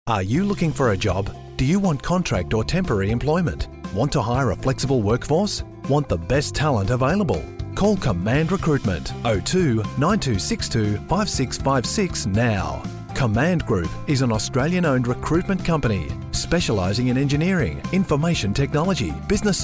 Are you looking for a job? Do you want contract or temporary employment? Want to hire a flexible workforce? Want the best talent available? Call Command Recruitment 02 9262 5656 now. Command Group is an Australian-owned recruitment company specialising in engineering, information technology, business